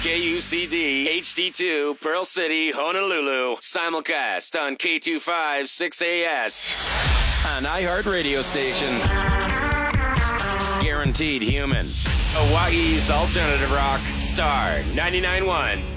KUCD HD2 Pearl City, Honolulu. Simulcast on K25 6AS. An iHeart radio station. Guaranteed human. Hawaii's alternative rock, Star 99.1.